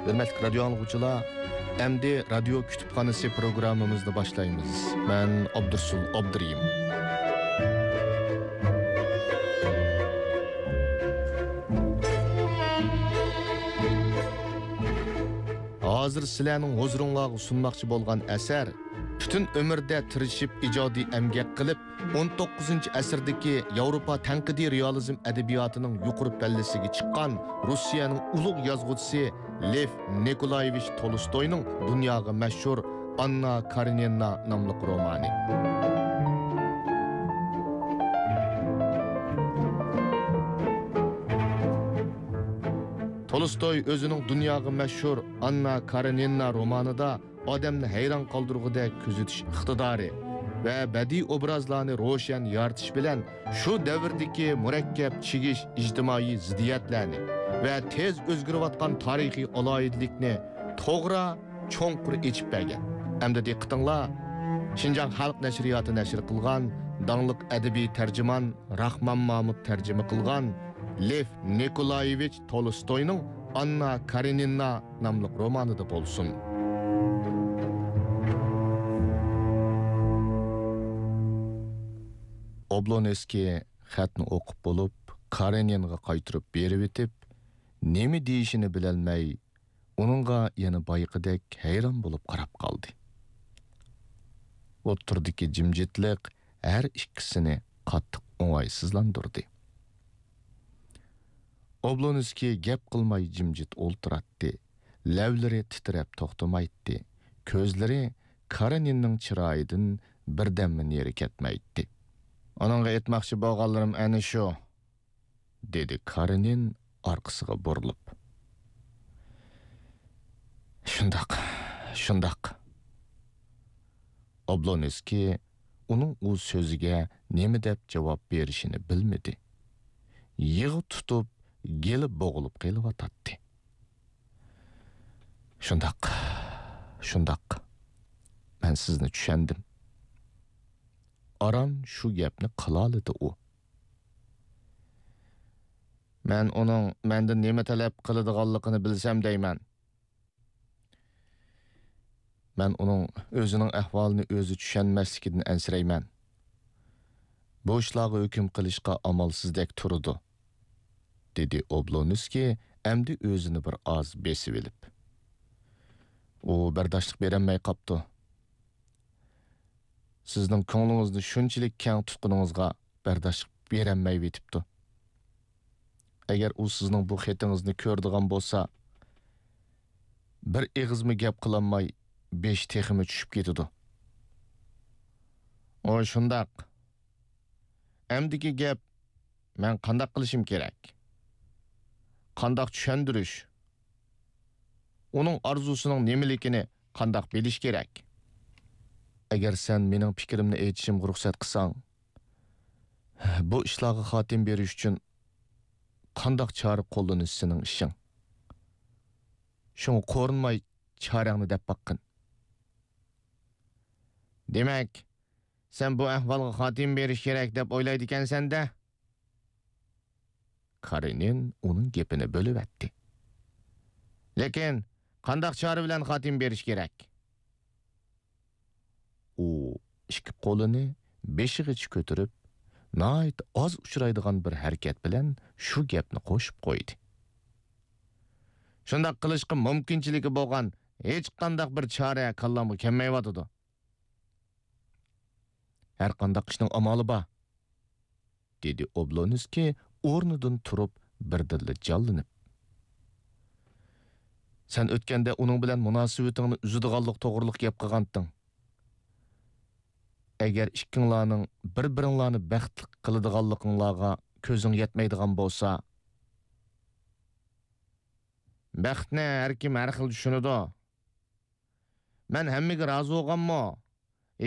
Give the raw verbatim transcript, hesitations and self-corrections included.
Hürmetli radyo anlıqçılar, endi radyo kütüphanesi programımızda başlayımız. Ben Abdursul Abduriyim. Hazır sizlarning huzuringizga sunmoqchi bo'lgan asar bütün ömürde tirishib ijodiy emgak qilib o'n to'qqizinchi asrdagi Yevropa tanqidiy realizm adabiyotining yuqori pallasiga chiqqan Rossiyaning ulug' yozuvchisi Lev Nikolayevich Tolstoyning dunyoga mashhur Anna Karenina nomli romani. Tolstoy özünün dunyoga mashhur Anna Karenina romanida odamni hayron qoldirgudek kuzatish iqtidori va badiiy obrazlarni ro'shan yoritish bilan shu davrdagi murakkab chigish ijtimoiy ziddiyatlarni va tez o'zgarayotgan tarixiy aloyidlikni to'g'ri cho'nqur echib bergan. Hamda diqqatinglar, Şinjan Xalq nashriyoti nashr qilgan dangliq adabiy tarjimon Rahmon Mahmud tarjima qilgan Lev Nikolayevich Tolstoyning Anna Karenina nomli romanida bo'lsin. Oblonskiy xatni o'qib bo'lib, Kareninga qaytirib berib etib, nima deyishini bilolmay, uningga yana boyiqidek hayron bo'lib qarab qoldi. O'tirdiki jimjitlik har ikkisini qattiq o'ng'aysizlantirdi. Oblonskiy gap qilmay jimjit o'ltiratdi. Lavlari titrab to'xtamaydi. Ko'zlari Kareninning chiroyidan birdammi neri ketmaydi. Onunga etmoqchi bo'lganlarim ana shu, dedi Karenin orqasiga burilib. Shundoq, shundoq. Oblonskiy uning u so'ziga nima deb javob berishini bilmadi. Yig'i tutib, gelib bo'g'ilib qelyotdi. Shundoq, shundoq. Men sizni tushundim. Aran shu gapni qiloladi u. Men uning mendan nima talab qiladiganligini bilsam deyman. Men uning o'zining ahvolini o'zi tushunmasligidan ansirayman. Bu ishlarga hukm qilishga amalsizdek turdi, dedi Oblonskiy endi o'zini bir oz besib elib. U bardoshlik berolmay qopti. Sizning ko'nglingizni shunchalik keng tutquningizga bardoshlik berolmay vetibdi. Agar u sizning bu xatingizni ko'rdigan bo'lsa, bir eg'izmi gap qilolmay besh teximi tushib ketdi. O shundoq. Amdiki gap, men qanday qilishim kerak? Qanday tushundirish? Uning arzusining nimaligini qanday bilish kerak? Agar sen mening fikrimni aytishimga ruxsat qilsang, bu ishlarga xotim berish uchun qanday chora qo'llanish sening ishing. Shuni qo'rinmay chorangni deb baqqin. Demak, sen bu ahvolga xotim berish kerak deb o'ylaydi ekansan-da? Karenin uning gapini bo'lib o'tdi. Lekin qanday chora bilan xotim berish kerak? U ikki qo'lini beshig'icha ko'tarib, nayt oz uchraydigan bir harakat bilan shu gapni qo'shib qo'ydi. Shunday qilishga mumkinchiligi bo'lgan hech qanday bir chora kallamga kelmayotdi. Har qanday qishning amali bor, dedi Oblonskiy o'rnidan turib birdilla jallanib. Sen o'tganda uning bilan munosabatingni uzadiganlik to'g'riliq gap qilganding. Agar ikkinglarning bir-biringlarni baxtli qiladiganliginglarga ko'zing yetmaydigan bo'lsa, baxtni har kim har xil tushunadi. Men hammaga rozi bo'lganman.